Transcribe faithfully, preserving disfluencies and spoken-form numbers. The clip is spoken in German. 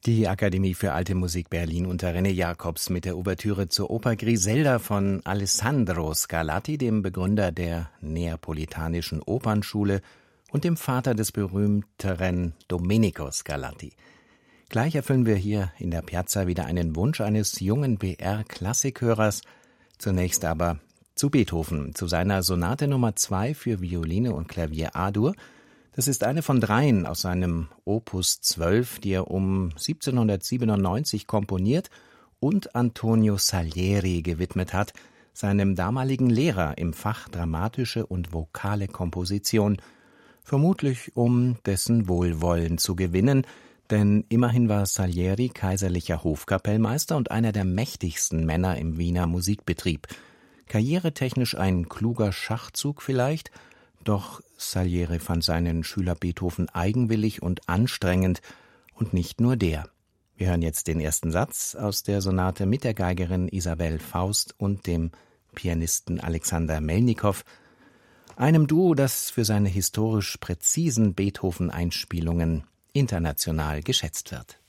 Die Akademie für Alte Musik Berlin unter René Jacobs mit der Ouvertüre zur Oper Griselda von Alessandro Scarlatti, dem Begründer der Neapolitanischen Opernschule und dem Vater des berühmteren Domenico Scarlatti. Gleich erfüllen wir hier in der Piazza wieder einen Wunsch eines jungen B R-Klassikhörers. Zunächst aber zu Beethoven, zu seiner Sonate Nummer zwei für Violine und Klavier A-Dur. Das ist eine von dreien aus seinem Opus zwölf, die er um siebzehnhundertsiebenundneunzig komponiert und Antonio Salieri gewidmet hat, seinem damaligen Lehrer im Fach dramatische und vokale Komposition, vermutlich um dessen Wohlwollen zu gewinnen, denn immerhin war Salieri kaiserlicher Hofkapellmeister und einer der mächtigsten Männer im Wiener Musikbetrieb. Karrieretechnisch ein kluger Schachzug vielleicht, doch Salieri fand seinen Schüler Beethoven eigenwillig und anstrengend, und nicht nur der. Wir hören jetzt den ersten Satz aus der Sonate mit der Geigerin Isabelle Faust und dem Pianisten Alexander Melnikow, einem Duo, das für seine historisch präzisen Beethoven-Einspielungen international geschätzt wird.